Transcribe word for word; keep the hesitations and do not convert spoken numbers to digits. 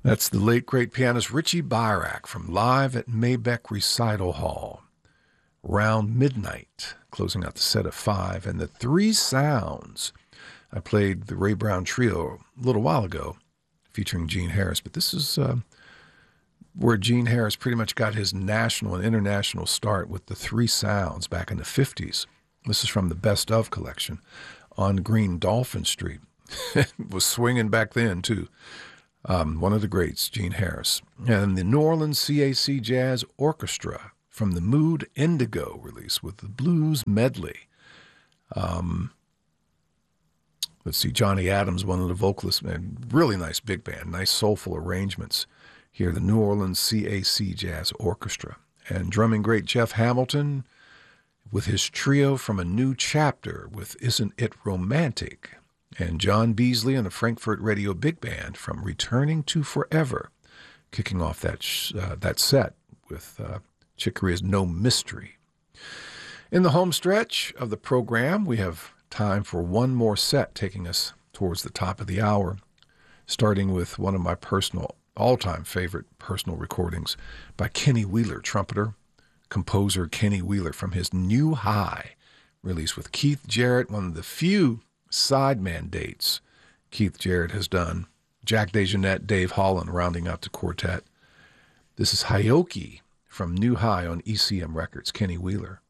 That's the late, great pianist Richie Byrack from Live at Maybeck Recital Hall. Round Midnight, closing out the set of five. And the Three Sounds. I played the Ray Brown Trio a little while ago, featuring Gene Harris. But this is uh, where Gene Harris pretty much got his national and international start with the Three Sounds back in the fifties. This is from the Best Of collection on Green Dolphin Street. It was swinging back then, too. Um, one of the greats, Gene Harris. And the New Orleans C A C Jazz Orchestra from the Mood Indigo release with the Blues Medley. Um, let's see, Johnny Adams, one of the vocalists, man, really nice big band, nice soulful arrangements here, the New Orleans C A C Jazz Orchestra. And drumming great Jeff Hamilton with his trio from A New Chapter with Isn't It Romantic? And John Beasley and the Frankfurt Radio Big Band from Returning to Forever, kicking off that sh- uh, that set with uh, Chick Corea's No Mystery. In the home stretch of the program, we have time for one more set, taking us towards the top of the hour, starting with one of my personal, all-time favorite personal recordings by Kenny Wheeler, trumpeter, composer Kenny Wheeler, from his New High release with Keith Jarrett, one of the few sideman dates Keith Jarrett has done. Jack DeJohnette, Dave Holland rounding out the quartet. This is Hayoki from New High on E C M Records, Kenny Wheeler.